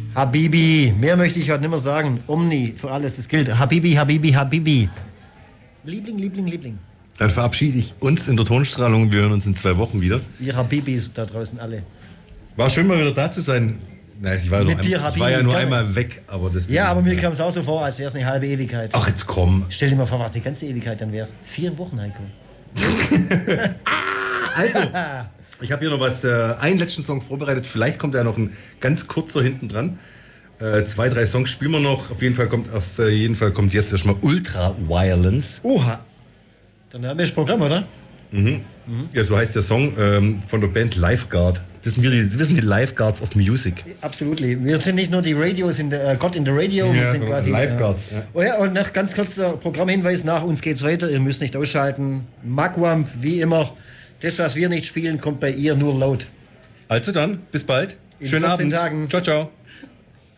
Habibi, mehr möchte ich heute nicht mehr sagen. Omni, für alles, das gilt. Habibi, Habibi, Habibi. Liebling, Liebling, Liebling. Dann verabschiede ich uns in der Tonstrahlung. Wir hören uns in 2 Wochen wieder. Ihr Habibis da draußen alle. War schön, mal wieder da zu sein. Nein, ich war ja nur einmal weg. Aber deswegen, ja, aber mir kam es auch so vor, als wäre es eine halbe Ewigkeit. Ach, jetzt komm. Stell dir mal vor, was die ganze Ewigkeit dann wäre. 4 Wochen, Heiko. Also, ich habe hier noch einen letzten Song vorbereitet. Vielleicht kommt ja noch ein ganz kurzer hinten dran. 2, 3 Songs spielen wir noch. Auf jeden Fall kommt jetzt erstmal Ultra Violence. Oha. Dann haben wir das Programm, oder? Ja, so heißt der Song von der Band Lifeguard. Wir sind die Lifeguards of Music. Absolut. Wir sind nicht nur die Radios God in the Radio, wir sind quasi Lifeguards. Ja. Oh ja, und noch ganz kurz der Programmhinweis: Nach uns geht's weiter. Ihr müsst nicht ausschalten. Magwamp, wie immer. Das, was wir nicht spielen, kommt bei ihr nur laut. Also dann, bis bald. In Schönen 14 Abend. Tagen. Ciao, ciao.